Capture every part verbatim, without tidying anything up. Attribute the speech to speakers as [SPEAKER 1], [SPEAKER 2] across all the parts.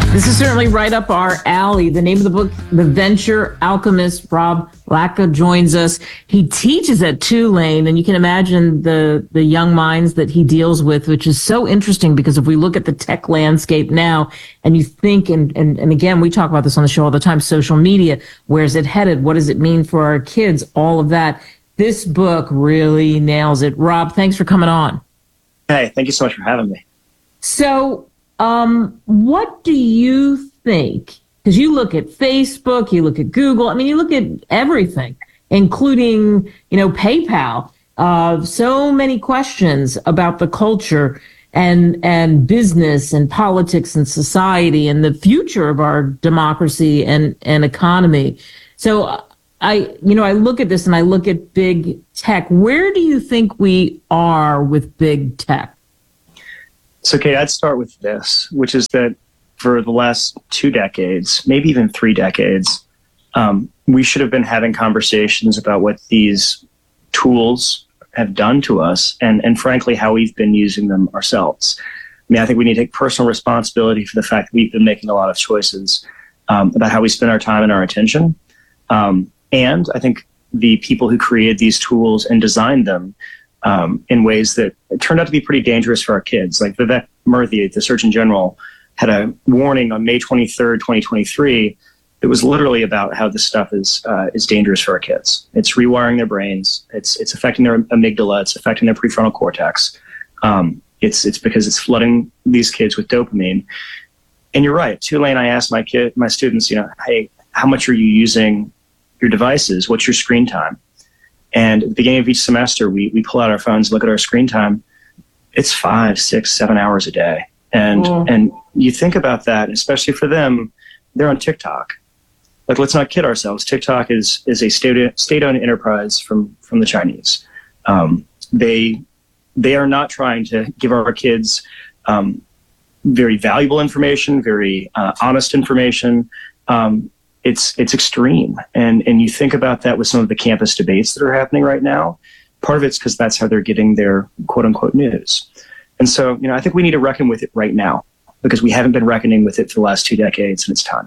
[SPEAKER 1] This is certainly right up our alley. The name of the book, The Venture Alchemist. Rob Latka joins us. He teaches at Tulane, and you can imagine the, the young minds that he deals with, which is so interesting because if we look at the tech landscape now and you think, and, and, and again, we talk about this on the show all the time, social media, where's it headed? What does it mean for our kids? All of that. This book really nails it. Rob, thanks for coming on.
[SPEAKER 2] Hey, thank you so much for having me.
[SPEAKER 1] So, Um, what do you think? Because you look at Facebook, you look at Google. I mean, you look at everything, including, you know, PayPal. Uh, so many questions about the culture and and business and politics and society and the future of our democracy and and economy. So I, you know, I look at this and I look at big tech. Where do you think we are with big tech?
[SPEAKER 2] So, Kate, I'd start with this, which is that for the last two decades, maybe even three decades, um, we should have been having conversations about what these tools have done to us and, and frankly, how we've been using them ourselves. I mean, I think we need to take personal responsibility for the fact that we've been making a lot of choices um, about how we spend our time and our attention. Um, and I think the people who created these tools and designed them Um, in ways that turned out to be pretty dangerous for our kids. Like Vivek Murthy, the Surgeon General, had a warning on May twenty-third, twenty twenty-three that was literally about how this stuff is uh, is dangerous for our kids. It's rewiring their brains. It's it's affecting their amygdala. It's affecting their prefrontal cortex. Um, it's it's because it's flooding these kids with dopamine. And you're right. Tulane, I asked my kid, my students, you know, hey, how much are you using your devices? What's your screen time? And at the beginning of each semester, we, we pull out our phones, look at our screen time. It's five, six, seven hours a day. And oh. and you think about that, especially for them, they're on TikTok. Like, let's not kid ourselves. TikTok is is a state, state-owned enterprise from, from the Chinese. Um, they they are not trying to give our kids um, very valuable information, very uh, honest information. Um, It's it's extreme, and and you think about that with some of the campus debates that are happening right now. Part of it's because that's how they're getting their quote unquote news, and so you know I think we need to reckon with it right now because we haven't been reckoning with it for the last two decades, and it's time.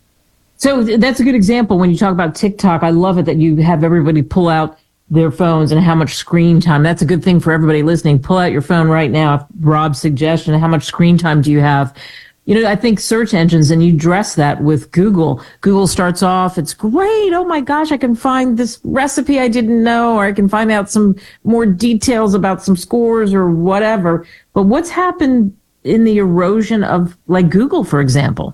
[SPEAKER 1] So that's a good example when you talk about TikTok. I love it that you have everybody pull out their phones and how much screen time. That's a good thing for everybody listening. Pull out your phone right now. Rob's suggestion: how much screen time do you have? You know, I think search engines, and you address that with Google. Google starts off, it's great. Oh my gosh, I can find this recipe I didn't know, or I can find out some more details about some scores or whatever. But what's happened in the erosion of, like, Google, for example?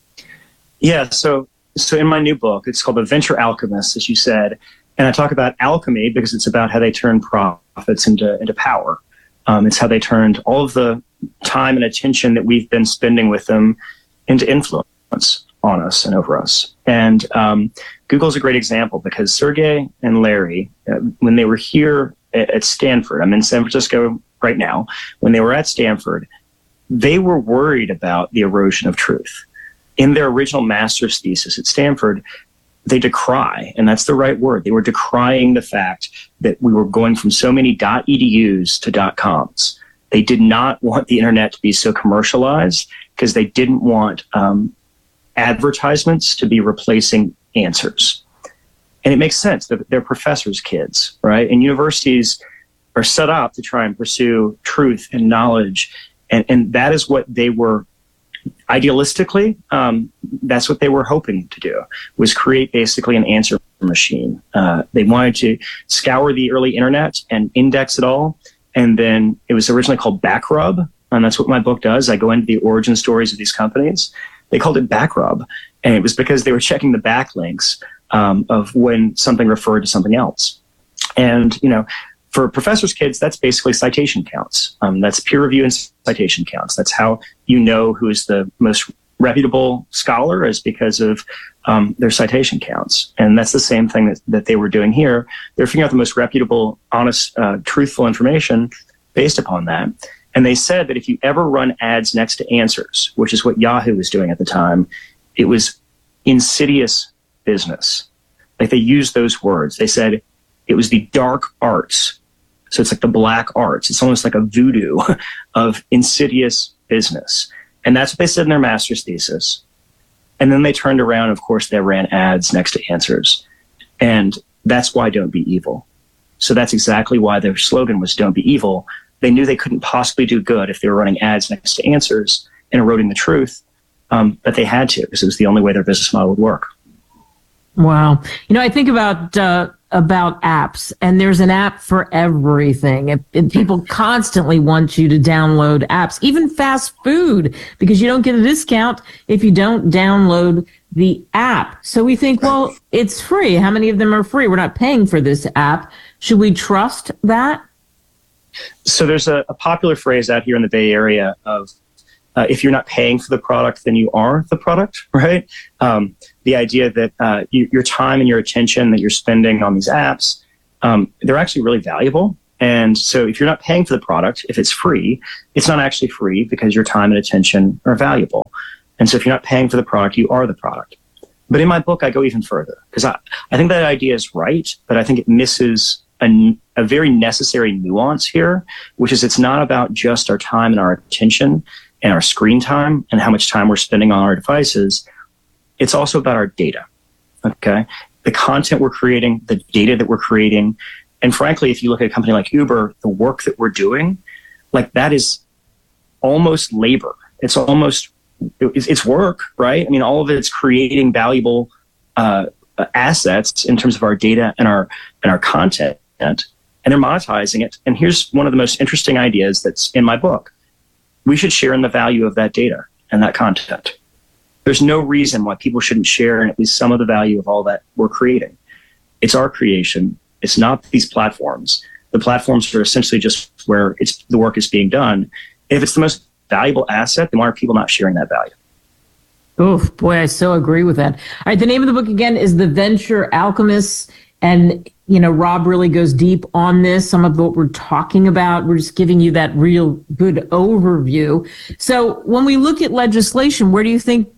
[SPEAKER 2] Yeah, so so in my new book, it's called The Venture Alchemist, as you said. And I talk about alchemy because it's about how they turn profits into, into power. Um, it's how they turned all of the time and attention that we've been spending with them into influence on us and over us. And um, Google's a great example because Sergey and Larry, uh, when they were here at, at Stanford, I'm in San Francisco right now, when they were at Stanford, they were worried about the erosion of truth. In their original master's thesis at Stanford, they decry, and that's the right word, they were decrying the fact that we were going from so many .edus to .coms. They did not want the internet to be so commercialized because they didn't want um, advertisements to be replacing answers. And it makes sense that they're professors' kids, right? And universities are set up to try and pursue truth and knowledge. And, and that is what they were, idealistically, um, that's what they were hoping to do, was create basically an answer machine. Uh, they wanted to scour the early internet and index it all. And then it was originally called Backrub, and that's what my book does. I go into the origin stories of these companies. They called it Backrub, and it was because they were checking the backlinks um, of when something referred to something else. And, you know, for professors' kids, that's basically citation counts. Um, that's peer review and citation counts. That's how you know who is the most reputable scholar, is because of um, their citation counts. And that's the same thing that, that they were doing here. They're figuring out the most reputable, honest, uh, truthful information based upon that. And they said that if you ever run ads next to answers, which is what Yahoo was doing at the time, it was insidious business. Like, they used those words. They said it was the dark arts. So it's like the black arts. It's almost like a voodoo of insidious business. And that's what they said in their master's thesis. And then they turned around, of course, they ran ads next to answers. And that's why Don't Be Evil. So that's exactly why their slogan was Don't Be Evil. They knew they couldn't possibly do good if they were running ads next to answers and eroding the truth. Um, but they had to, because it was the only way their business model would work.
[SPEAKER 1] Wow. You know, I think about uh, about apps, and there's an app for everything. It, it, people constantly want you to download apps, even fast food, because you don't get a discount if you don't download the app. So we think, well, it's free. How many of them are free? We're not paying for this app. Should we trust that?
[SPEAKER 2] So there's a, a popular phrase out here in the Bay Area of, Uh, if you're not paying for the product, then you are the product, right? Um, the idea that uh, you, your time and your attention that you're spending on these apps, um, they're actually really valuable. And so if you're not paying for the product, if it's free, it's not actually free because your time and attention are valuable. And so if you're not paying for the product, you are the product. But in my book, I go even further because I, I think that idea is right, but I think it misses a, a very necessary nuance here, which is it's not about just our time and our attention and our screen time and how much time we're spending on our devices. It's also about our data, okay? The content we're creating, the data that we're creating. And frankly, if you look at a company like Uber, the work that we're doing, like that is almost labor. It's almost, it's work, right? I mean, all of it's creating valuable uh, assets in terms of our data and our, and our content, and they're monetizing it. And here's one of the most interesting ideas that's in my book. We should share in the value of that data and that content. There's no reason why people shouldn't share in at least some of the value of all that we're creating. It's our creation. It's not these platforms. The platforms are essentially just where it's the work is being done. If it's the most valuable asset, then why are people not sharing that value?
[SPEAKER 1] Oh, boy, I so agree with that. All right, the name of the book again is The Venture Alchemists. And, you know, Rob really goes deep on this, some of what we're talking about. We're just giving you that real good overview. So when we look at legislation, where do you think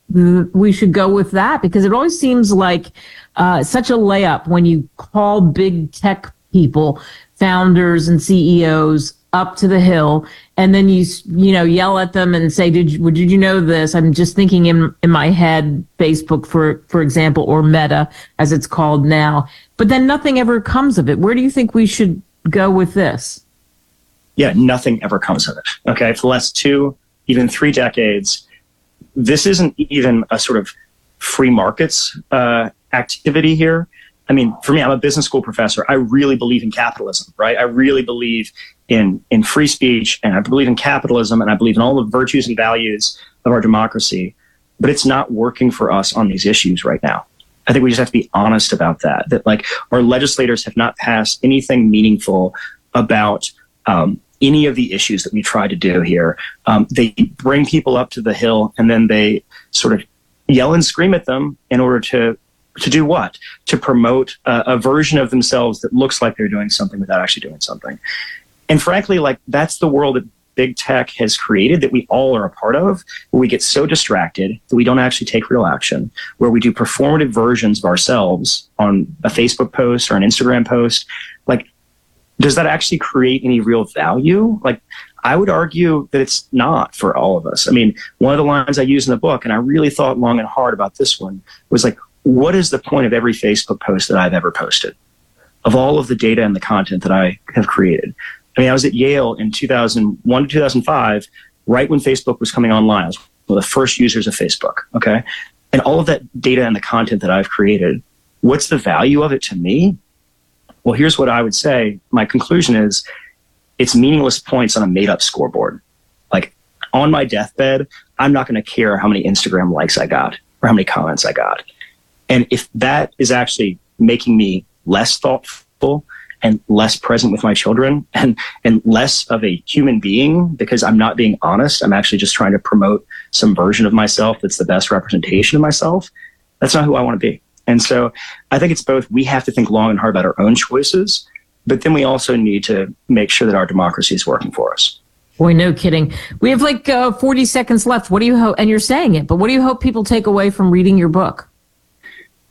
[SPEAKER 1] we should go with that? Because it always seems like uh, such a layup when you call big tech people, founders and C E Os, up to the hill, and then you you know yell at them and say, "Did you, did you know this?" I'm just thinking in in my head, Facebook for for example, or Meta as it's called now. But then nothing ever comes of it. Where do you think we should go with this?
[SPEAKER 2] Yeah, nothing ever comes of it. Okay, for the last two, even three decades, this isn't even a sort of free markets uh, activity here. I mean, for me, I'm a business school professor. I really believe in capitalism, right? I really believe in, in free speech, and I believe in capitalism, and I believe in all the virtues and values of our democracy. But it's not working for us on these issues right now. I think we just have to be honest about that, that like our legislators have not passed anything meaningful about um, any of the issues that we try to do here. Um, they bring people up to the hill, and then they sort of yell and scream at them in order to To do what? To promote a, a version of themselves that looks like they're doing something without actually doing something. And frankly, like that's the world that big tech has created that we all are a part of, where we get so distracted that we don't actually take real action, where we do performative versions of ourselves on a Facebook post or an Instagram post. Like, does that actually create any real value? Like, I would argue that it's not for all of us. I mean, one of the lines I use in the book, and I really thought long and hard about this one, was like, what is the point of every Facebook post that I've ever posted, of all of the data and the content that I have created? I mean, I was at Yale in two thousand one to two thousand five, right when Facebook was coming online. I was one of the first users of Facebook, okay? And all of that data and the content that I've created, what's the value of it to me? Well, here's what I would say. My conclusion is it's meaningless points on a made-up scoreboard. Like, on my deathbed, I'm not going to care how many Instagram likes I got or how many comments I got. And if that is actually making me less thoughtful and less present with my children and, and less of a human being because I'm not being honest, I'm actually just trying to promote some version of myself that's the best representation of myself, that's not who I want to be. And so I think it's both. We have to think long and hard about our own choices, but then we also need to make sure that our democracy is working for us.
[SPEAKER 1] Boy, no kidding. We have like uh, forty seconds left. What do you hope? And you're saying it, but what do you hope people take away from reading your book?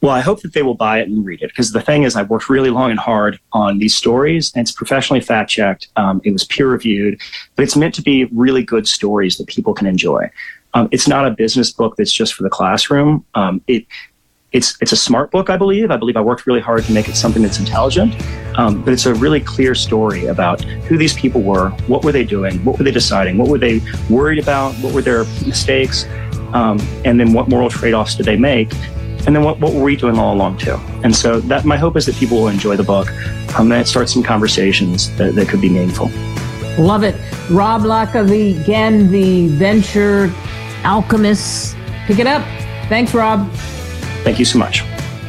[SPEAKER 2] Well, I hope that they will buy it and read it, because the thing is, I've worked really long and hard on these stories, and it's professionally fact-checked. Um, it was peer-reviewed, but it's meant to be really good stories that people can enjoy. Um, it's not a business book that's just for the classroom. Um, it It's it's a smart book, I believe. I believe I worked really hard to make it something that's intelligent, um, but it's a really clear story about who these people were, what were they doing, what were they deciding, what were they worried about, what were their mistakes, um, and then what moral trade-offs did they make, and then what, what were we doing all along too. And so that my hope is that people will enjoy the book, um, and it starts some conversations that, that could be meaningful.
[SPEAKER 1] Love it. Rob Laca, the, again, the Venture Alchemist. Pick it up. Thanks, Rob.
[SPEAKER 2] Thank you so much.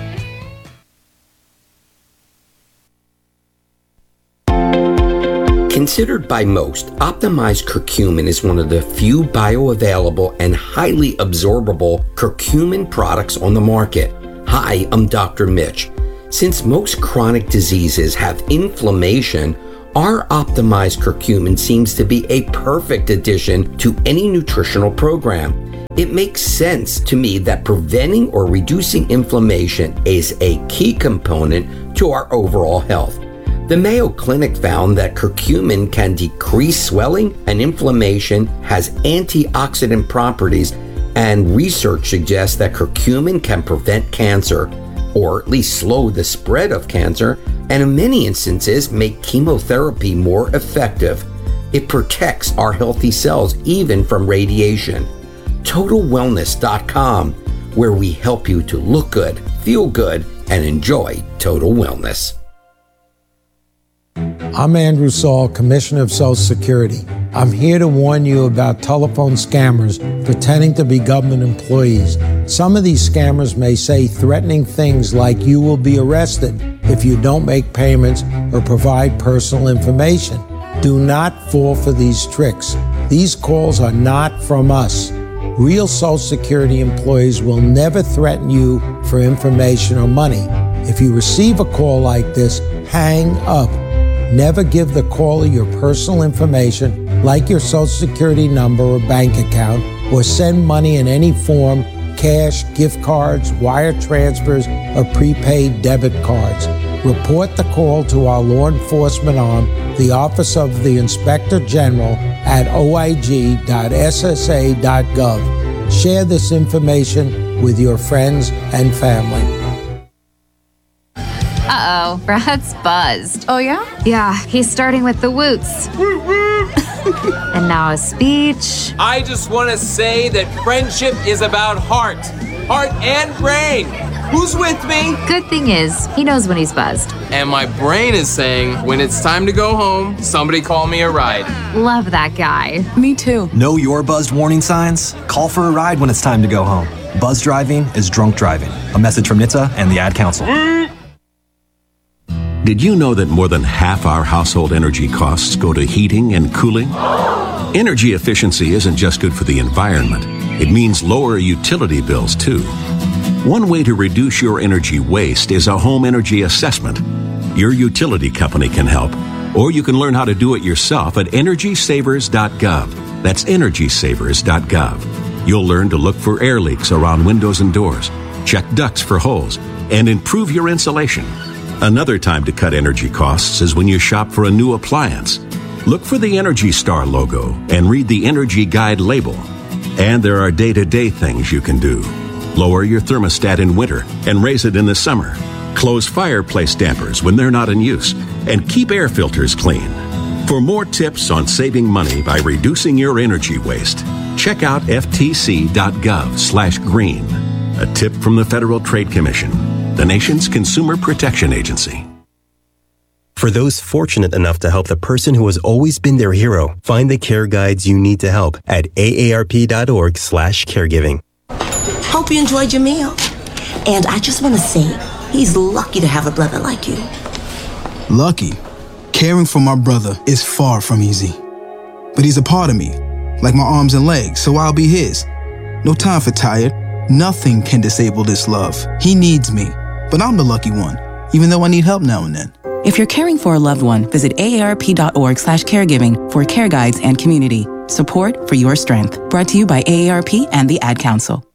[SPEAKER 3] Considered by most, optimized curcumin is one of the few bioavailable and highly absorbable curcumin products on the market. Hi, I'm Doctor Mitch. Since most chronic diseases have inflammation, our optimized curcumin seems to be a perfect addition to any nutritional program. It makes sense to me that preventing or reducing inflammation is a key component to our overall health. The Mayo Clinic found that curcumin can decrease swelling and inflammation, has antioxidant properties, and research suggests that curcumin can prevent cancer, or at least slow the spread of cancer, and in many instances make chemotherapy more effective. It protects our healthy cells even from radiation. total wellness dot com, where we help you to look good, feel good, and enjoy total wellness.
[SPEAKER 4] I'm Andrew Saul, Commissioner of Social Security. I'm here to warn you about telephone scammers pretending to be government employees. Some of these scammers may say threatening things like you will be arrested if you don't make payments or provide personal information. Do not fall for these tricks. These calls are not from us. Real Social Security employees will never threaten you for information or money. If you receive a call like this, hang up. Never give the caller your personal information, like your Social Security number or bank account, or send money in any form, cash, gift cards, wire transfers, or prepaid debit cards. Report the call to our law enforcement arm, the Office of the Inspector General, at o i g dot s s a dot gov. Share this information with your friends and family.
[SPEAKER 5] Uh-oh, Brad's buzzed.
[SPEAKER 6] Oh, yeah?
[SPEAKER 5] Yeah, he's starting with the woots. And now a speech.
[SPEAKER 7] I just want to say that friendship is about heart. Heart and brain. Who's with me?
[SPEAKER 5] Good thing is, he knows when he's buzzed.
[SPEAKER 7] And my brain is saying, when it's time to go home, somebody call me a ride.
[SPEAKER 5] Love that guy.
[SPEAKER 6] Me too.
[SPEAKER 8] Know your buzzed warning signs? Call for a ride when it's time to go home. Buzz driving is drunk driving. A message from N H T S A and the Ad Council.
[SPEAKER 9] Did you know that more than half our household energy costs go to heating and cooling? Energy efficiency isn't just good for the environment. It means lower utility bills, too. One way to reduce your energy waste is a home energy assessment. Your utility company can help, or you can learn how to do it yourself at energy savers dot gov. That's energy savers dot gov. You'll learn to look for air leaks around windows and doors, check ducts for holes, and improve your insulation. Another time to cut energy costs is when you shop for a new appliance. Look for the Energy Star logo and read the Energy Guide label. And there are day-to-day things you can do. Lower your thermostat in winter and raise it in the summer. Close fireplace dampers when they're not in use. And keep air filters clean. For more tips on saving money by reducing your energy waste, check out f t c dot gov slash green. A tip from the Federal Trade Commission, the nation's consumer protection agency.
[SPEAKER 10] For those fortunate enough to help the person who has always been their hero, find the care guides you need to help at a a r p dot org slash caregiving.
[SPEAKER 11] Hope you enjoyed your meal. And I just want to say, he's lucky to have a brother like you.
[SPEAKER 12] Lucky? Caring for my brother is far from easy. But he's a part of me, like my arms and legs, so I'll be his. No time for tired. Nothing can disable this love. He needs me, but I'm the lucky one, even though I need help now and then.
[SPEAKER 13] If you're caring for a loved one, visit a a r p dot org slash caregiving for care guides and community. Support for your strength. Brought to you by A A R P and the Ad Council.